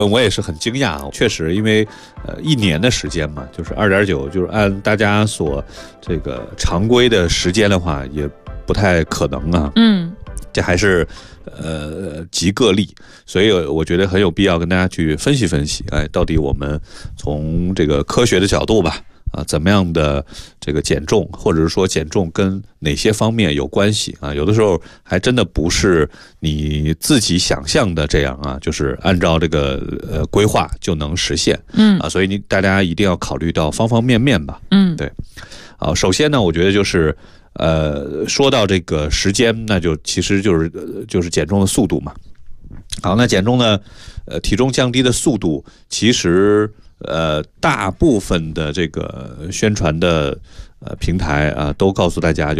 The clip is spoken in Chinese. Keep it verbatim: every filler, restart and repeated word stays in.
我也是很惊讶啊，确实，因为呃一年的时间嘛，就是二点九，就是按大家所这个常规的时间的话，也不太可能啊。 嗯， 这还是呃极个例，所以我觉得很有必要跟大家去分析分析，哎，到底我们从这个科学的角度吧。啊，怎么样的这个减重，或者是说减重跟哪些方面有关系啊？有的时候还真的不是你自己想象的这样啊，就是按照这个呃规划就能实现。 嗯啊，所以你大家一定要考虑到方方面面吧。 嗯， 对。啊，首先呢，我觉得就是呃，说到这个时间，那就其实就是就是减重的速度嘛。好，那减重呢，呃，体重降低的速度其实。呃，大部分的这个宣传的呃平台啊，都告诉大家就。